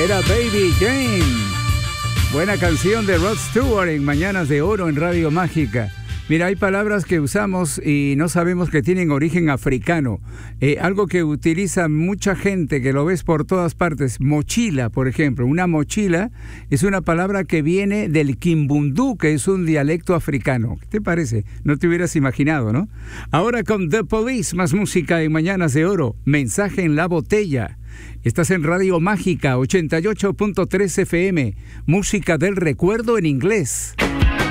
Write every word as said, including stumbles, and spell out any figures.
Era Baby Jane. Buena canción de Rod Stewart en Mañanas de Oro en Radio Mágica. Mira, hay palabras que usamos y no sabemos que tienen origen africano. Eh, algo que utiliza mucha gente, que lo ves por todas partes. Mochila, por ejemplo. Una mochila es una palabra que viene del Kimbundu, que es un dialecto africano. ¿Qué te parece? No te hubieras imaginado, ¿no? Ahora con The Police, más música en Mañanas de Oro. Mensaje en la botella. Estás en Radio Mágica ochenta y ocho punto tres F M. Música del recuerdo en inglés.